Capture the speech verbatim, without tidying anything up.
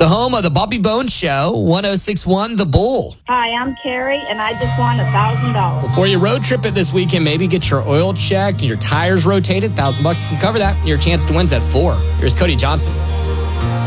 The home of the Bobby Bones Show, one oh six point one The Bull. Hi, I'm Carrie, and I just won one thousand dollars. Before you road trip it this weekend, maybe get your oil checked and your tires rotated. one thousand bucks can cover that. Your chance to win's at four. Here's Cody Johnson.